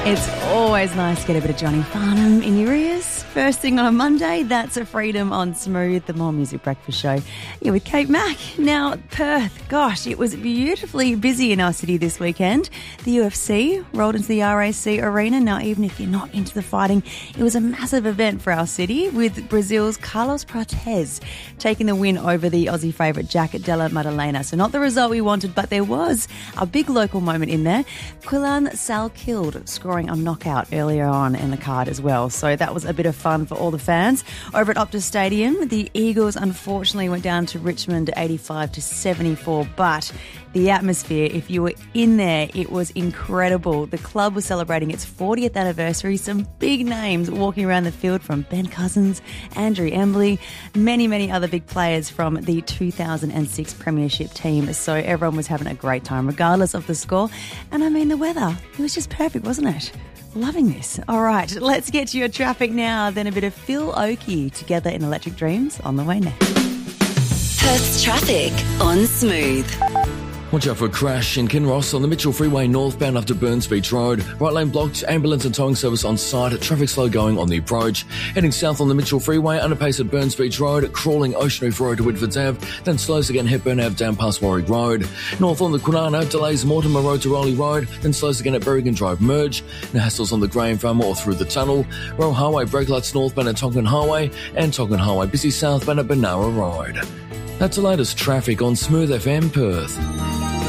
It's always nice to get a bit of Johnny Farnham in your ears. First thing on a Monday, that's a Freedom on Smooth, the More Music Breakfast Show. You're with Kate Mack. Now, Perth, gosh, it was beautifully busy in our city this weekend. The UFC rolled into the RAC Arena. Now, even if you're not into the fighting, it was a massive event for our city with Brazil's Carlos Prates taking the win over the Aussie favourite Jack Della Maddalena. So not the result we wanted, but there was a big local moment in there. Quilan Salkilled scoring a knockout earlier on in the card as well. So that was a bit of fun for all the fans. Over at Optus Stadium, the Eagles unfortunately went down to Richmond 85-74, but the atmosphere, if you were in there, it was incredible. The club was celebrating its 40th anniversary. Some big names walking around the field, from Ben Cousins, Andrew Embley, many other big players from the 2006 Premiership team. So everyone was having a great time, regardless of the score. And I mean, the weather, it was just perfect, wasn't it? Loving this. All right, let's get to your traffic now. Then a bit of Phil Oakey together in Electric Dreams on the way next. Perth's traffic on Smooth. Watch out for a crash in Kinross on the Mitchell Freeway northbound after Burns Beach Road. Right lane blocked, ambulance and towing service on site, traffic slow going on the approach. Heading south on the Mitchell Freeway, underpace at Burns Beach Road, crawling Ocean Reef Road to Whitfords Ave, then slows again Hepburn Ave down past Warwick Road. North on the Kwinana, delays Mortimer Road to Rowley Road, then slows again at Berrigan Drive Merge. No hassles on the Graham Farm or through the tunnel. Royal Highway brake lights northbound at Tonkin Highway, and Tonkin Highway busy southbound at Benara Road. That's the latest traffic on Smooth FM Perth.